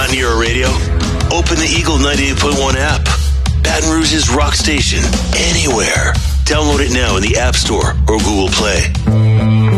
Want to hear a radio? Open the Eagle 98.1 app. Baton Rouge's rock station. Anywhere. Download it now in the App Store or Google Play.